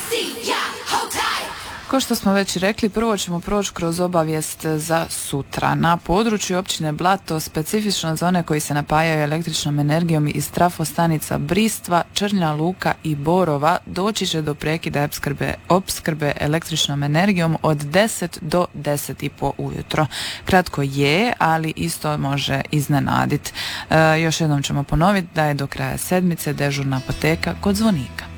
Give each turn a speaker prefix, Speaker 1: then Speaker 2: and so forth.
Speaker 1: Kao što smo već rekli, prvo ćemo proći kroz obavijest za sutra. Na području općine Blato, specifično za one koji se napajaju električnom energijom iz trafostanica Bristva, Črnja Luka i Borova, doći će do prekida opskrbe električnom energijom od 10 do 10:30 ujutro. Kratko je, ali isto može iznenaditi. Još jednom ćemo ponoviti da je do kraja sedmice dežurna apoteka kod zvonika.